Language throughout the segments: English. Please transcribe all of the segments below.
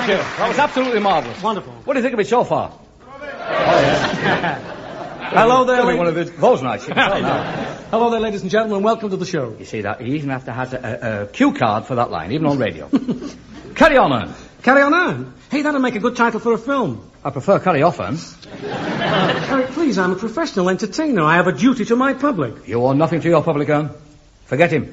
Thank you. That was absolutely marvellous. Wonderful. What do you think of it so far? Hello there, One of those nights. Hello there, ladies and gentlemen. Welcome to the show. You see that? You even have to have a cue card for that line, even on radio. Carry on, Ern. Carry on, Ern. Hey, that'll make a good title for a film. I prefer carry off, Ern. Harry, please, I'm a professional entertainer. I have a duty to my public. You owe nothing to your public, Ern. Forget him.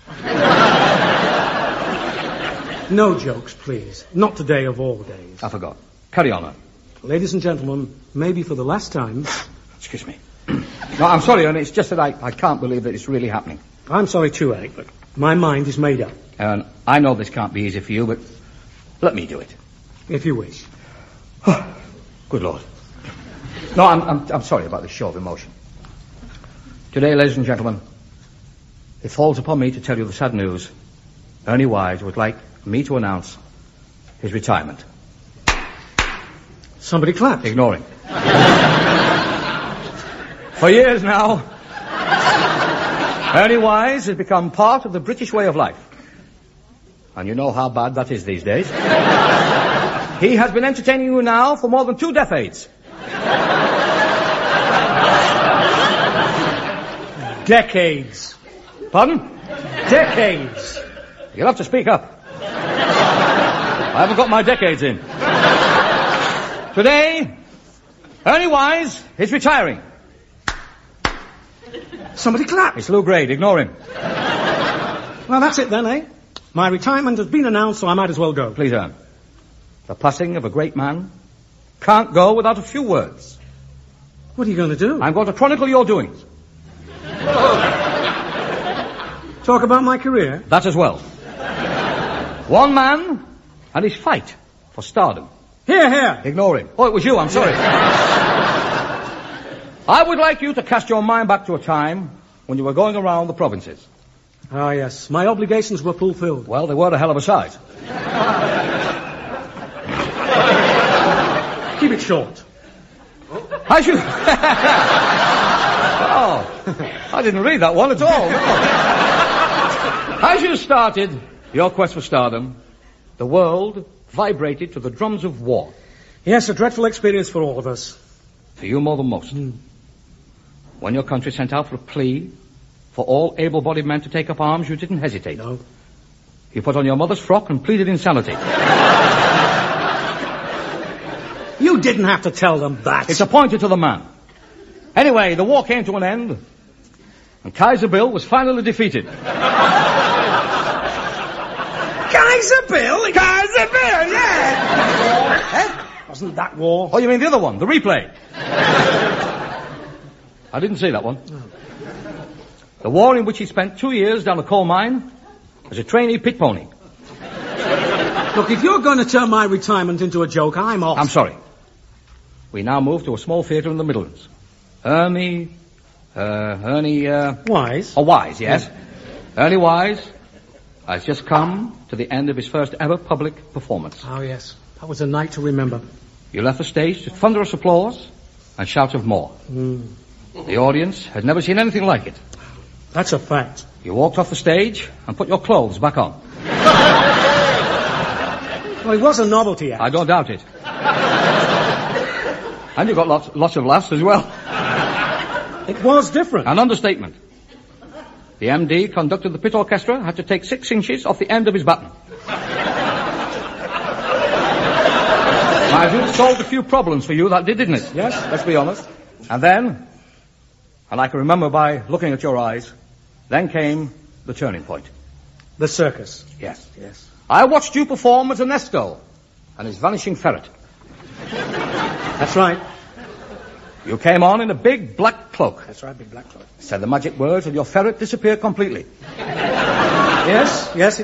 No jokes, please. Not today of all days. I forgot. Carry on, Ern. Ladies and gentlemen, maybe for the last time... Excuse me. No, I'm sorry, Ern. It's just that I can't believe that it's really happening. I'm sorry too, Eric, but my mind is made up. Ern, I know this can't be easy for you, but let me do it. If you wish. Good Lord. No, I'm sorry about this show of emotion. Today, ladies and gentlemen, it falls upon me to tell you the sad news. Ernie Wise would like me to announce his retirement. Somebody clapped. Ignore him. For years now, Ernie Wise has become part of the British way of life. And you know how bad that is these days. He has been entertaining you now for more than 2 decades. Decades. Pardon? Decades. You'll have to speak up. I haven't got my decades in. Today, Ernie Wise is retiring. Somebody clapped. It's Lou Grade. Ignore him. Well, that's it then, eh? My retirement has been announced, so I might as well go. Please, Ern. The passing of a great man can't go without a few words. What are you going to do? I'm going to chronicle your doings. Talk about my career? That as well. One man and his fight for stardom. Here, here. Ignore him. Oh, it was you. I'm sorry. I would like you to cast your mind back to a time when you were going around the provinces. Ah, yes. My obligations were fulfilled. Well, they were a hell of a size. Keep it short. As you... Oh, I didn't read that one at all. No. As you started your quest for stardom, the world vibrated to the drums of war. Yes, a dreadful experience for all of us. For you more than most. When your country sent out for a plea for all able-bodied men to take up arms, you didn't hesitate. No. You put on your mother's frock and pleaded insanity. You didn't have to tell them that. It's appointed to the man. Anyway, the war came to an end, and Kaiser Bill was finally defeated. Kaiser Bill? Kaiser Bill, yeah! Wasn't that war? Oh, you mean the other one, the replay? I didn't see that one. No. The war in which he spent 2 years down a coal mine as a trainee pit pony. Look, if you're going to turn my retirement into a joke, I'm off. I'm sorry. We now move to a small theatre in the Midlands. Ernie Wise? Oh, Wise, yes. Ernie Wise has just come to the end of his first ever public performance. Oh, yes. That was a night to remember. You left the stage to thunderous applause and shouts of more. The audience had never seen anything like it. That's a fact. You walked off the stage and put your clothes back on. Well, it was a novelty act. I don't doubt it. And you got lots of laughs as well. It was different. An understatement. The MD conducted the pit orchestra had to take 6 inches off the end of his baton. I think it solved a few problems for you, that did, didn't it? Yes, let's be honest. And then, and I can remember by looking at your eyes, then came the turning point. The circus. Yes, yes. I watched you perform as Ernesto and his vanishing ferret. That's right. You came on in a big black cloak. That's right, big black cloak. Said the magic words and your ferret disappeared completely. Yes,